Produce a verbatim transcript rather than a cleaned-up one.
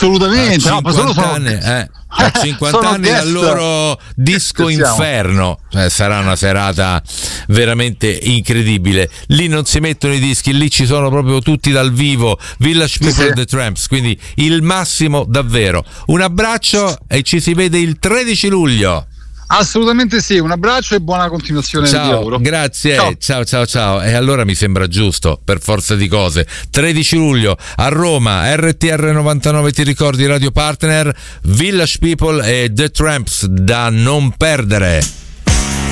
assolutamente, a no, ma sono, cinquanta sono, anni, eh, a cinquanta anni dal loro disco Inferno, eh, sarà una serata veramente incredibile. Lì non si mettono i dischi, lì ci sono proprio tutti dal vivo, Village People, sì, sì. The Tramps, quindi il massimo davvero. Un abbraccio e ci si vede il tredici luglio. Assolutamente sì, un abbraccio e buona continuazione ciao, di lavoro. Grazie, ciao. ciao ciao ciao. E allora mi sembra giusto, per forza di cose, tredici luglio a Roma, R T R novantanove, ti ricordi, radio partner, Village People e The Tramps, da non perdere.